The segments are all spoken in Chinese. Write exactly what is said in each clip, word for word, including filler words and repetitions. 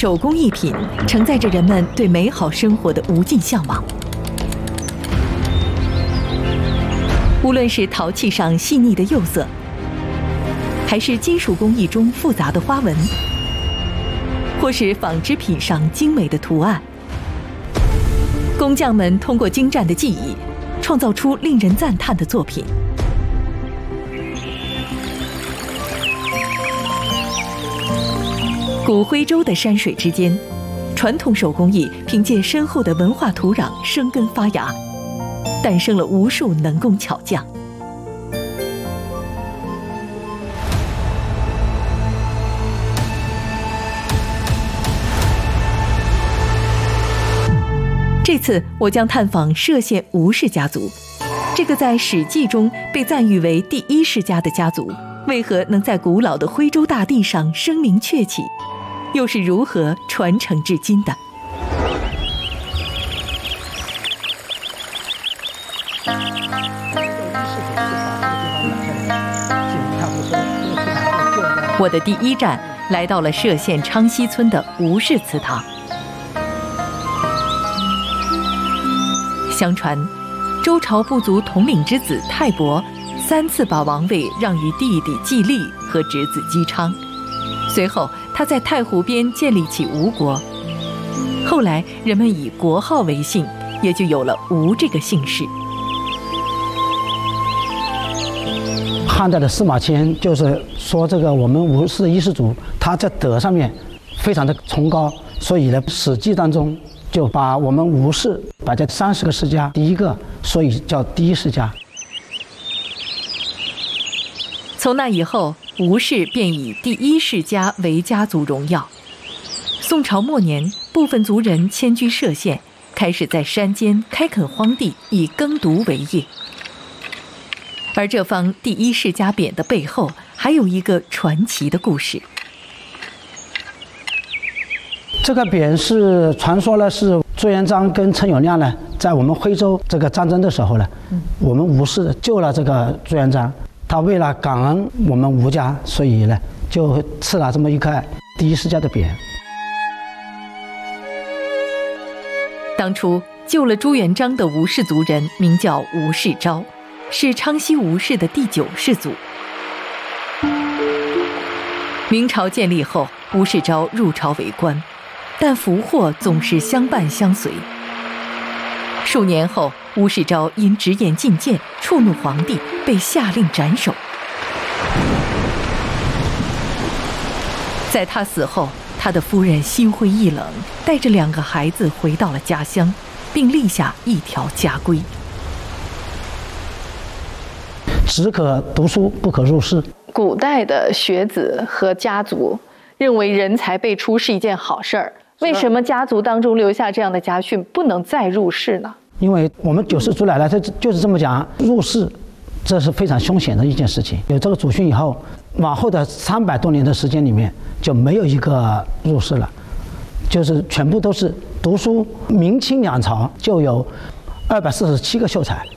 手工艺品承载着人们对美好生活的无尽向往。无论是陶器上细腻的釉色，还是金属工艺中复杂的花纹，或是纺织品上精美的图案，工匠们通过精湛的技艺，创造出令人赞叹的作品。古徽州的山水之间，传统手工艺凭借深厚的文化土壤生根发芽，诞生了无数能工巧匠。这次我将探访歙县吴氏家族，这个在《史记》中被赞誉为第一世家的家族，为何能在古老的徽州大地上声名鹊起？又是如何传承至今的？我的第一站来到了歙县昌西村的吴氏祠堂。相传，周朝部族统领之子泰伯三次把王位让于弟弟季历和侄子姬昌，随后他在太湖边建立起吴国。后来人们以国号为姓，也就有了吴这个姓氏。 汉代的司马迁就是说，这个我们吴氏一氏族，他在德上面非常的崇高，所以呢，《史记》当中就把我们吴氏摆在三十个世家第一个，所以叫第一世家。 从那以后，吴氏便以第一世家为家族荣耀。宋朝末年，部分族人迁居歙县，开始在山间开垦荒地，以耕读为业。而这方第一世家匾的背后，还有一个传奇的故事。 这个匾是传说呢，是朱元璋跟陈友谅呢，在我们徽州这个战争的时候呢，嗯、我们吴氏救了这个朱元璋，他为了感恩我们吴家，所以呢，就赐了这么一个第一世家的匾。 当初救了朱元璋的吴氏族人名叫吴世昭，是昌西吴氏的第九世祖。明朝建立后，吴世昭入朝为官，但福祸总是相伴相随。数年后，吴世昭因直言进谏，触怒皇帝，被下令斩首。在他死后，他的夫人心灰意冷，带着两个孩子回到了家乡，并立下一条家规： 只可读书，不可入仕。 古代的学子和家族认为人才辈出是一件好事儿，为什么家族当中留下这样的家训，不能再入仕呢？ 因为我们九世祖奶奶他就是这么讲，入仕这是非常凶险的一件事情。有这个祖训以后，往后的三百多年的时间里面就没有一个入仕了，就是全部都是读书。明清两朝就有二百四十七个秀才。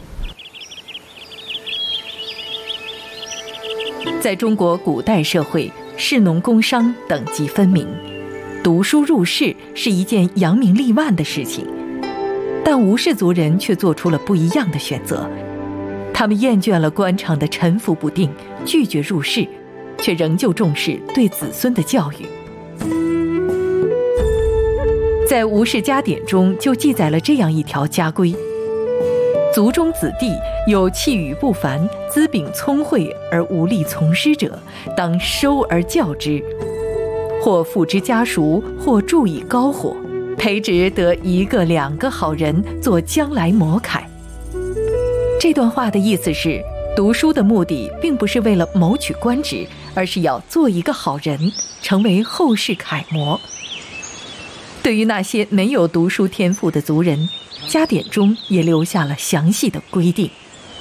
在中国古代社会，士农工商等级分明，读书入仕是一件扬名立万的事情。但吴氏族人却做出了不一样的选择，他们厌倦了官场的沉浮不定，拒绝入仕，却仍旧重视对子孙的教育。在吴氏家典中就记载了这样一条家规：族中子弟有气宇不凡、资禀聪慧而无力从师者，当收而教之，或付之家塾，或助以高火，培植得一个两个好人，做将来模楷。这段话的意思是，读书的目的并不是为了谋取官职，而是要做一个好人，成为后世楷模。对于那些没有读书天赋的族人，家典中也留下了详细的规定：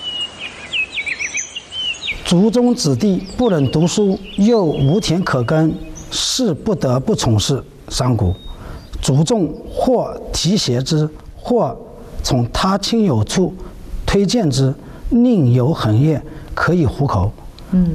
族中子弟不能读书，又无田可耕，是不得不从事商贾。族众或提携之，或从他亲友处推荐之，宁有恒业，可以糊口。